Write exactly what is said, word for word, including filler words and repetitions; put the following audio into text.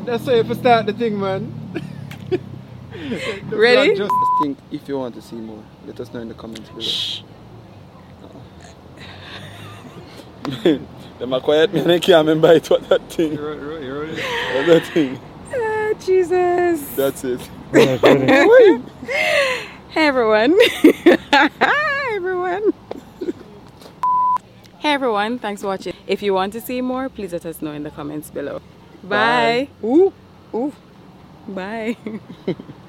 That's how you start the thing, man. Ready? Just think if you want to see more. Let us know in the comments below. Shh. Them are quiet, man. I can't remember it. What that thing? You're right, you're right. What that thing? Ah, Jesus. That's it. Hey everyone. Hi everyone. Hey everyone, thanks for watching. If you want to see more, please let us know in the comments below. Bye. Bye. Ooh. Ooh. Bye.